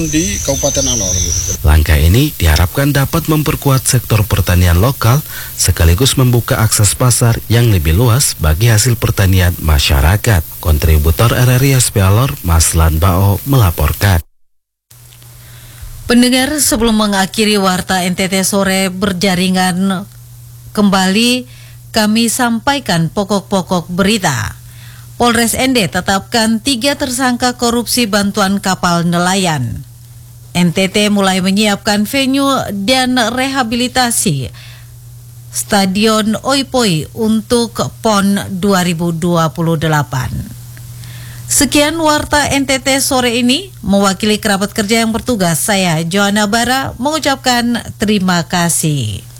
di Kabupaten Alor. Langkah ini diharapkan dapat memperkuat sektor pertanian lokal sekaligus membuka akses pasar yang lebih luas bagi hasil pertanian masyarakat. Kontributor RRI SP Alor, Maslan Bao melaporkan. Pendengar, sebelum mengakhiri Warta NTT Sore berjaringan kembali, kami sampaikan pokok-pokok berita. Polres ND tetapkan 3 tersangka korupsi bantuan kapal nelayan. NTT mulai menyiapkan venue dan rehabilitasi Stadion Oipoi untuk PON 2028. Sekian Warta NTT sore ini, mewakili kerabat kerja yang bertugas, saya Joanna Bara mengucapkan terima kasih.